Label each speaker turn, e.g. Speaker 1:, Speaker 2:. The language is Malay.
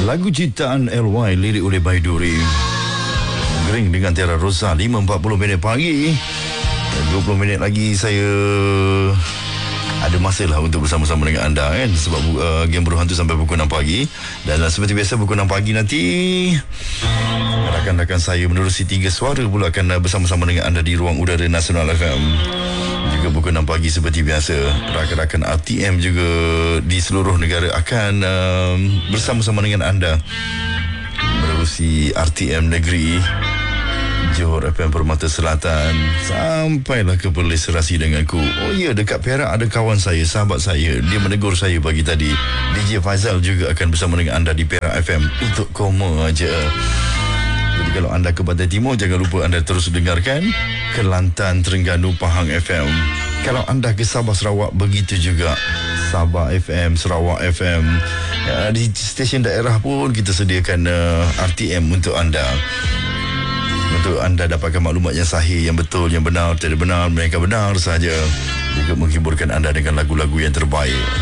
Speaker 1: Lagu ciptaan LY, lirik oleh Baiduri. Gering dengan Tiara Rosa, 5.40 minit pagi. 20 minit lagi saya ada masa lah untuk bersama-sama dengan anda kan, sebab game Beruh Hantu sampai pukul 6 pagi. Dan seperti biasa pukul 6 pagi nanti rakan-rakan saya menerusi 3 suara pula akan bersama-sama dengan anda di ruang udara Nasional FM. Juga pukul 6 pagi seperti biasa rakan-rakan RTM juga di seluruh negara akan bersama-sama dengan anda menerusi RTM Negeri, Johor FM Permata Selatan, sampailah ke Perlis Serasi denganku. Oh ya, dekat Perak ada kawan saya, sahabat saya, dia menegur saya pagi tadi. DJ Faizal juga akan bersama dengan anda di Perak FM untuk koma aja. Jadi kalau anda ke Pantai Timur, jangan lupa anda terus dengarkan Kelantan, Terengganu, Pahang FM. Kalau anda ke Sabah, Sarawak, begitu juga Sabah FM, Sarawak FM. Di stesen daerah pun kita sediakan RTM untuk anda, untuk anda dapatkan maklumat yang sahih, yang betul, yang benar, tidak benar, mereka benar saja. Juga menghiburkan anda dengan lagu-lagu yang terbaik.